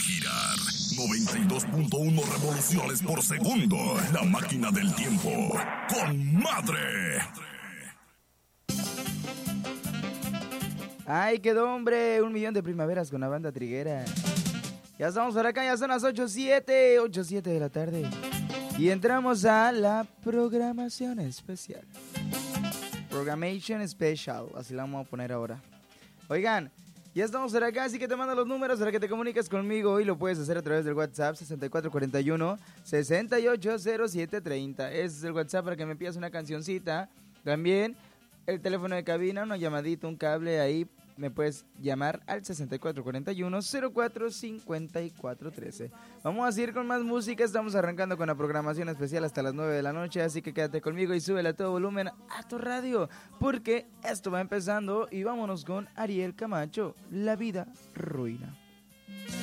girar. 92.1 revoluciones por segundo. La máquina del tiempo. ¡Con madre! Ay, quedó, hombre, 1.000.000 de primaveras con la banda triguera. Ya estamos por acá, ya son las 8:07 de la tarde. Y entramos a la programación especial. Programation Special, así la vamos a poner ahora. Oigan, ya estamos por acá, así que te mando los números para que te comuniques conmigo y lo puedes hacer a través del WhatsApp 6441-680730. Ese es el WhatsApp para que me pidas una cancioncita. También el teléfono de cabina, una llamadita, un cable ahí. Me puedes llamar al 6441-045413. Vamos a seguir con más música. Estamos arrancando con la programación especial hasta las 9 de la noche. Así que quédate conmigo y súbele a todo volumen a tu radio, porque esto va empezando. Y vámonos con Ariel Camacho, La vida ruina.